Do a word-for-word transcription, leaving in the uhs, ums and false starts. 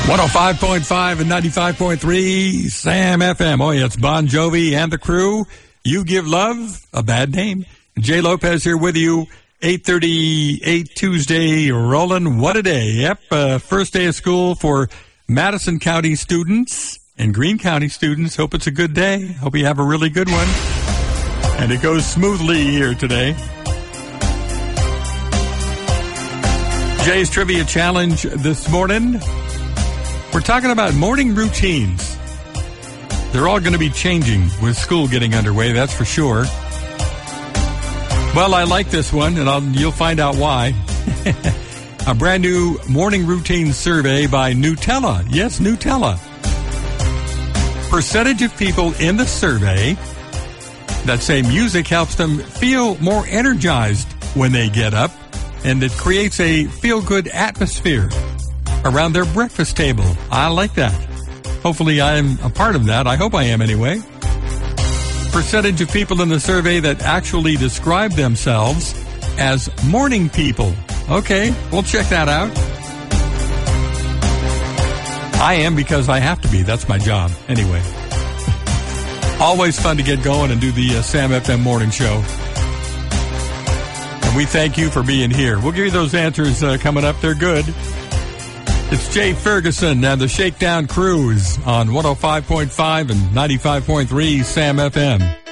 one oh five point five and ninety-five point three Sam F M. Oh, yeah, it's Bon Jovi and the crew. You Give Love a Bad Name. Jay Lopez here with you. eight thirty-eight Tuesday, rolling. What a day. Yep, uh, first day of school for Madison County students and Greene County students. Hope it's a good day. Hope you have a really good one. And it goes smoothly here today. Jay's Trivia Challenge this morning. We're talking about morning routines. They're all going to be changing with school getting underway, that's for sure. Well, I like this one, and I'll, you'll find out why. A brand new morning routine survey by Nutella. Yes, Nutella. Percentage of people in the survey that say music helps them feel more energized when they get up, and it creates a feel-good atmosphere around their breakfast table. I like that. Hopefully I'm a part of that. I hope I am anyway. Percentage of people in the survey that actually describe themselves as morning people. Okay, we'll check that out. I am because I have to be. That's my job. Anyway. Always fun to get going and do the uh, Sam F M morning show. And we thank you for being here. We'll give you those answers uh, coming up. They're good. It's Jay Ferguson and the Shakedown Cruise on one oh five point five and ninety-five point three Sam F M.